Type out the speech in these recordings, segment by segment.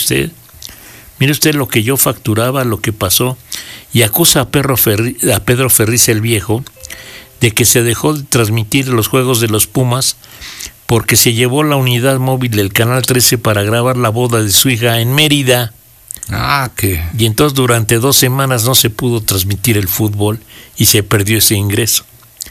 usted lo que yo facturaba, lo que pasó, y acusa a Pedro Ferriz el Viejo de que se dejó de transmitir los juegos de los Pumas porque se llevó la unidad móvil del Canal 13 para grabar la boda de su hija en Mérida. Y entonces durante 2 semanas no se pudo transmitir el fútbol y se perdió ese ingreso.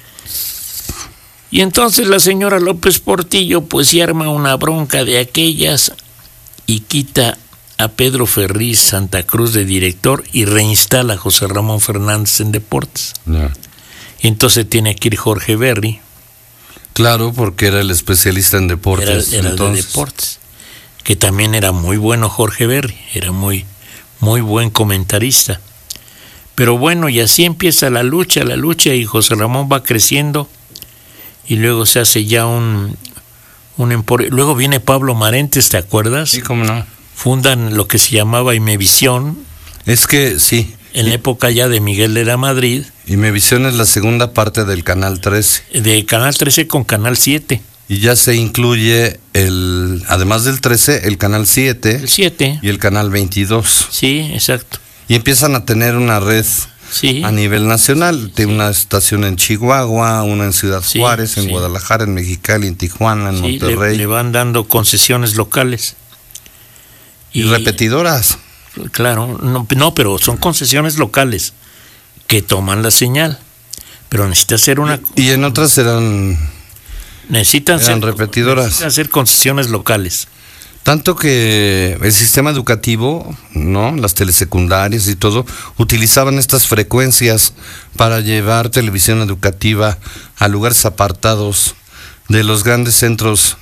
Y entonces la señora López Portillo pues se arma una bronca de aquellas y quita a Pedro Ferriz Santa Cruz de director y reinstala a José Ramón Fernández en deportes. Entonces tiene que ir Jorge Berry. Claro, porque era el especialista en deportes. Era de deportes. Que también era muy bueno Jorge Berry, era muy buen comentarista. Pero bueno, y así empieza la lucha y José Ramón va creciendo y luego se hace ya un emporio. Luego viene Pablo Marentes, ¿te acuerdas? Sí, cómo no. Fundan lo que se llamaba Imevisión. Es que sí. En la época ya de Miguel de la Madrid. Imevisión es la segunda parte del Canal 13. De Canal 13 con Canal 7. Y ya se incluye, además del 13, el Canal 7. El 7. Y el Canal 22. Sí, exacto. Y empiezan a tener una red a nivel nacional. Tiene una estación en Chihuahua, una en Ciudad Juárez, en Guadalajara, en Mexicali, en Tijuana, en Monterrey. Le van dando concesiones locales. Y repetidoras. Claro, no, pero son concesiones locales que toman la señal. Pero necesita ser una... Y en otras eran repetidoras. Necesitan hacer concesiones locales. Tanto que el sistema educativo, ¿no? Las telesecundarias y todo, utilizaban estas frecuencias para llevar televisión educativa a lugares apartados de los grandes centros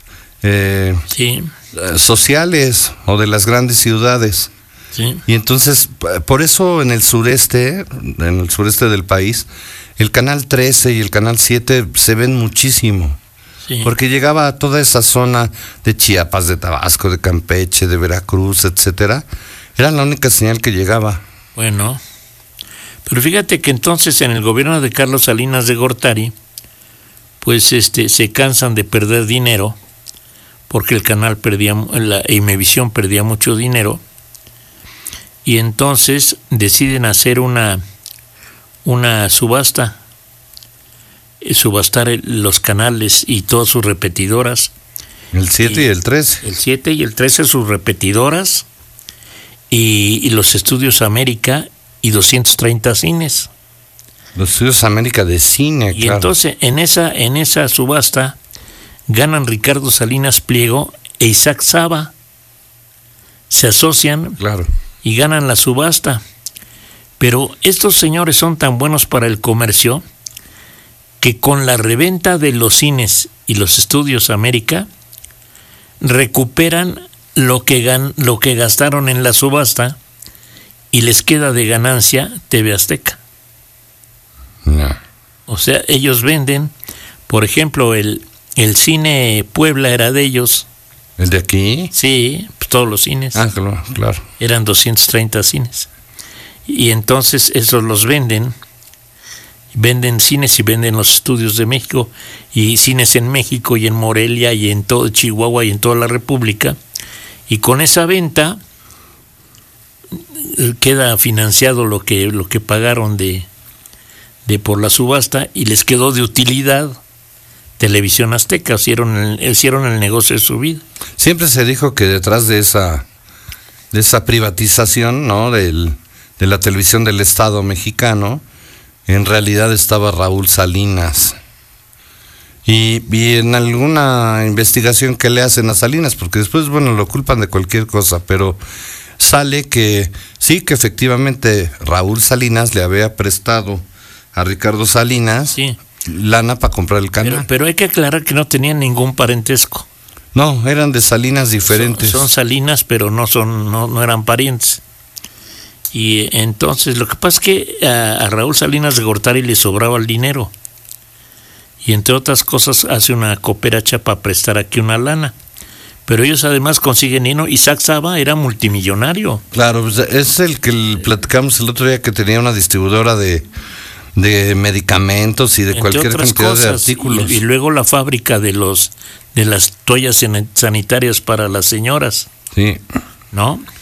sociales o de las grandes ciudades. Sí. Y entonces, por eso en el sureste del país, el Canal 13 y el Canal 7 se ven muchísimo. Sí. Porque llegaba a toda esa zona de Chiapas, de Tabasco, de Campeche, de Veracruz, etcétera. Era la única señal que llegaba. Bueno, pero fíjate que entonces en el gobierno de Carlos Salinas de Gortari, pues se cansan de perder dinero, porque el canal la Imevisión perdía mucho dinero, y entonces deciden hacer una subasta. Subastar los canales y todas sus repetidoras. El 7 y el 13. El 7 y el 13 sus repetidoras y los estudios América y 230 cines. Los estudios América de cine, y claro. Entonces en esa subasta ganan Ricardo Salinas Pliego e Isaac Saba. Se asocian, claro, y ganan la subasta. Pero estos señores son tan buenos para el comercio que con la reventa de los cines y los estudios América recuperan lo que gastaron en la subasta y les queda de ganancia TV Azteca. No. O sea, ellos venden, por ejemplo, el cine Puebla era de ellos. ¿El de aquí? Sí, pues todos los cines. Claro. Eran 230 cines. Y entonces esos los venden cines y venden los estudios de México y cines en México y en Morelia y en todo Chihuahua y en toda la República, y con esa venta queda financiado lo que pagaron de por la subasta y les quedó de utilidad Televisión Azteca. Hicieron el negocio de su vida. Siempre se dijo que detrás de esa privatización, ¿no? de la televisión del Estado mexicano, en realidad estaba Raúl Salinas. Y en alguna investigación que le hacen a Salinas, porque después, lo culpan de cualquier cosa, pero sale que sí, que efectivamente Raúl Salinas le había prestado a Ricardo Salinas lana para comprar el canal. Pero hay que aclarar que no tenían ningún parentesco. No, eran de Salinas diferentes. Son Salinas, pero no eran parientes. Y entonces lo que pasa es que a Raúl Salinas de Gortari le sobraba el dinero. Y entre otras cosas hace una cooperacha para prestar aquí una lana. Pero ellos además consiguen dinero. Isaac Saba era multimillonario. Claro, pues es el que platicamos el otro día, que tenía una distribuidora de medicamentos y de cualquier cantidad de artículos. Y luego la fábrica de las toallas sanitarias para las señoras. Sí. ¿No?